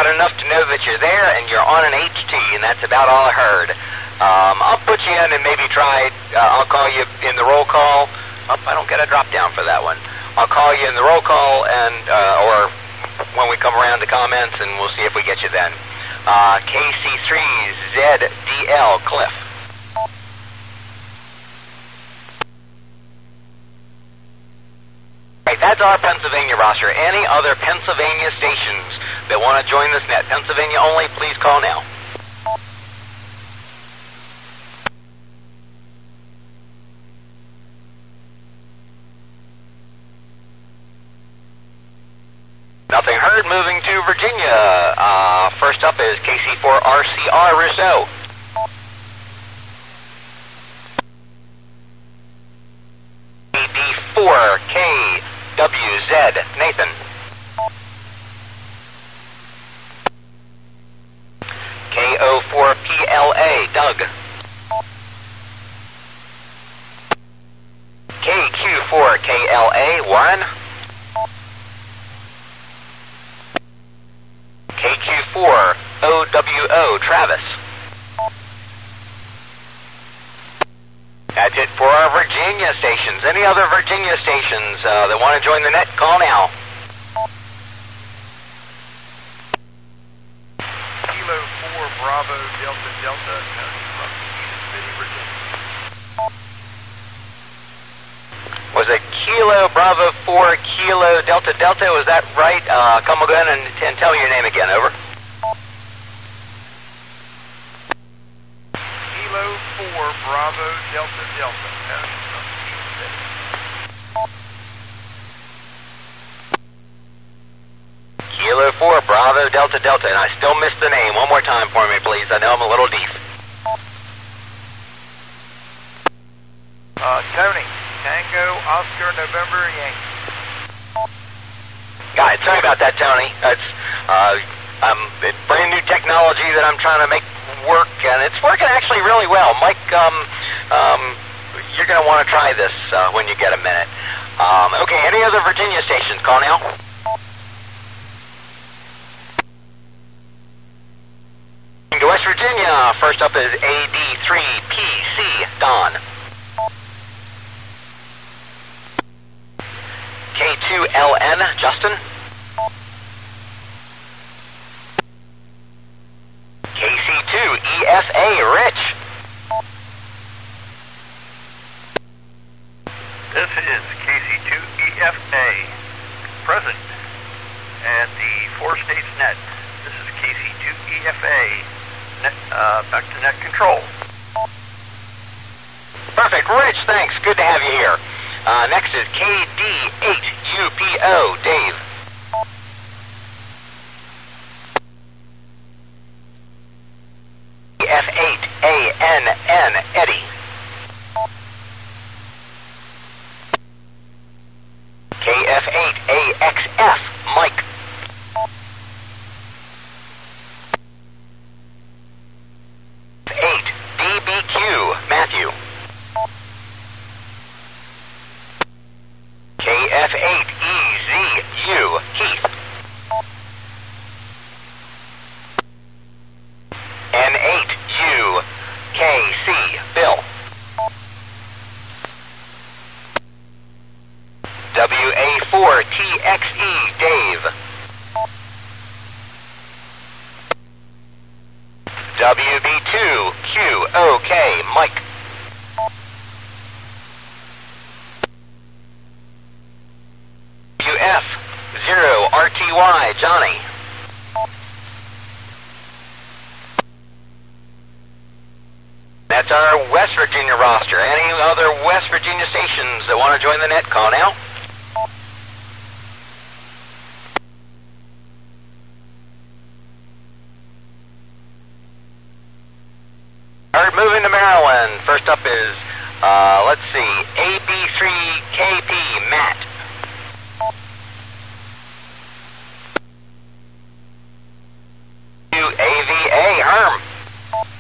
got enough to know that you're there and you're on an HT, and that's about all I heard. I'll put you in and maybe try, I'll call you in the roll call. Oh, I don't get a drop down for that one. I'll call you in the roll call and, or when we come around to comments, and we'll see if we get you then. KC3ZDL Cliff. Right, that's our Pennsylvania roster. Any other Pennsylvania stations that want to join this net, Pennsylvania only, please call now. Nothing heard. Moving to Virginia. First up is KC4RCR Rousseau. AD4KWZ Nathan. KO4PLA Doug. KQ4KLA Warren. KQ4OWO Travis. That's it for our Virginia stations. Any other Virginia stations that want to join the net, call now. Kilo 4 Bravo Delta Delta, from Kansas City, Virginia. Was it Kilo Bravo 4 Kilo Delta Delta? Was that right? Come again and tell me your name again. Over. Kilo 4 Bravo Delta Delta, from Kansas City. Kilo 4 Bravo Delta Delta, and I still missed the name. One more time for me, please. I know I'm a little deep. Tony. Tango, Oscar, November, Yankee. Guys, sorry about that, Tony. It's brand new technology that I'm trying to make work, and it's working actually really well. Mike, you're going to want to try this when you get a minute. Okay, any other Virginia stations? Call now. To West Virginia, first up is AD3PC Don. K2LN, Justin. KC2EFA, Rich. This is KC2EFA, present at the Four States Net. This is KC2EFA, net, back to net control. Perfect, Rich, thanks. Good to have you here. Next is KD8UPO, Dave. F8ANN, Eddie. KF8AXF, Mike. F8DBQ, Matthew. KF8EZU, Keith. N8UKC, Bill. WA4TXE, Dave. WB2QOK, Mike. WF0RTY, Johnny. That's our West Virginia roster. Any other West Virginia stations that want to join the net, call now. All right, moving to Maryland. First up is, let's see, AB3KP, Matt. AVA, Herm.